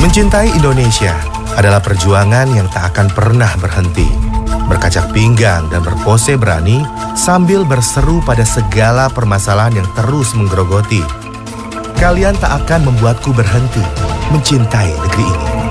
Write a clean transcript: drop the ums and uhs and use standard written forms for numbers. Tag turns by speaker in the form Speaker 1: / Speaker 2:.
Speaker 1: Mencintai Indonesia adalah perjuangan yang tak akan pernah berhenti. Berkacak pinggang dan berpose berani sambil berseru pada segala permasalahan yang terus menggerogoti. Kalian tak akan membuatku berhenti mencintai negeri ini.